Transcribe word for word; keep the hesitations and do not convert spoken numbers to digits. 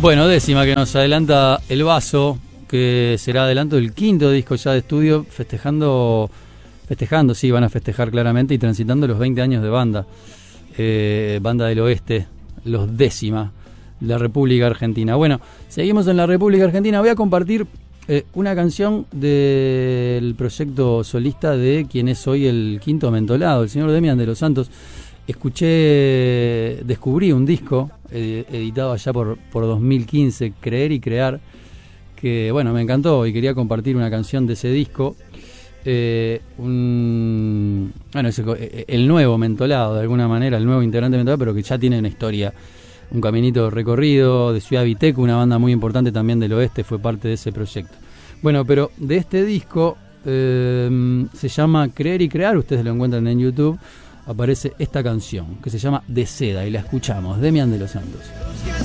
Bueno, décima que nos adelanta El Vaso, que será adelanto del quinto disco ya de estudio, festejando, festejando, sí, van a festejar claramente y transitando los veinte años de banda. Eh, banda del Oeste, los Décima, la República Argentina. Bueno, seguimos en la República Argentina. Voy a compartir eh, una canción del proyecto solista de quien es hoy el quinto mentolado, el señor Demian de los Santos. Escuché, descubrí un disco eh, editado allá por, por dos mil quince, Creer y Crear, que bueno, me encantó y quería compartir una canción de ese disco. Eh, un, bueno, ese, el nuevo mentolado, de alguna manera, el nuevo integrante mentolado, pero que ya tiene una historia, un caminito recorrido de Ciudad Viteco, una banda muy importante también del oeste, fue parte de ese proyecto. Bueno, pero de este disco eh, se llama Creer y Crear, ustedes lo encuentran en YouTube. Aparece esta canción que se llama De Seda y la escuchamos, Demian de los Santos.